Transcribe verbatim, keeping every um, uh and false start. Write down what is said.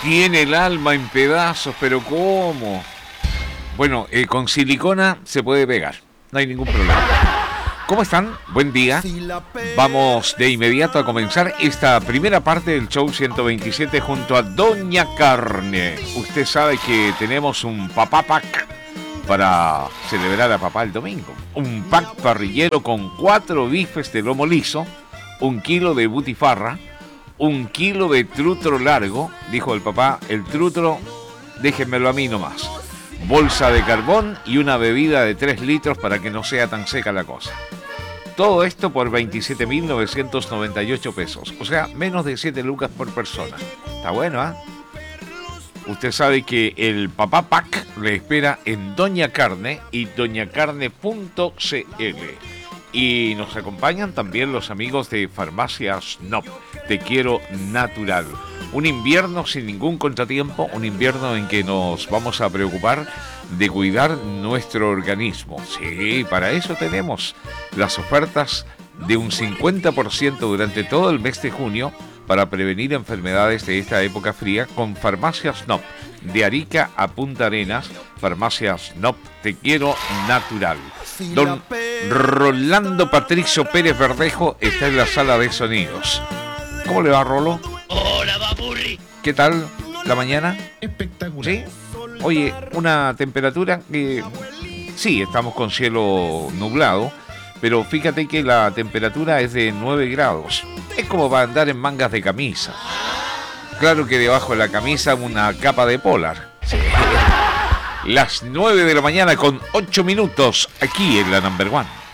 Tiene el alma en pedazos, pero ¿cómo? Bueno, eh, con silicona se puede pegar, no hay ningún problema. ¿Cómo están? Buen día. Vamos de inmediato a comenzar esta primera parte del show ciento veintisiete junto a Doña Carne. Usted sabe que tenemos un papá pack para celebrar a papá el domingo. Un pack parrillero con cuatro bifes de lomo liso, un kilo de butifarra, un kilo de trutro largo, dijo el papá, el trutro, déjenmelo a mí nomás. Bolsa de carbón y una bebida de tres litros para que no sea tan seca la cosa. Todo esto por veintisiete mil novecientos noventa y ocho pesos, o sea, menos de siete lucas por persona. Está bueno, ¿ah? ¿eh? Usted sabe que el Papá Pack le espera en Doña Carne y doña carne punto c l. Y nos acompañan también los amigos de Farmacia Snob. Te quiero natural. Un invierno sin ningún contratiempo, un invierno en que nos vamos a preocupar de cuidar nuestro organismo. Sí, para eso tenemos las ofertas de un cincuenta por ciento durante todo el mes de junio para prevenir enfermedades de esta época fría con Farmacia Snob. De Arica a Punta Arenas, Farmacia Snob, te quiero natural. Don Rolando Patricio Pérez Verdejo está en la sala de sonidos. ¿Cómo le va, Rolo? Hola, papurri. ¿Qué tal la mañana? Espectacular. ¿Sí? Oye, una temperatura que... Sí, estamos con cielo nublado, pero fíjate que la temperatura es de nueve grados. Es como para andar en mangas de camisa. Claro que debajo de la camisa una capa de polar. Sí. Las nueve de la mañana con ocho minutos aquí en la Number One.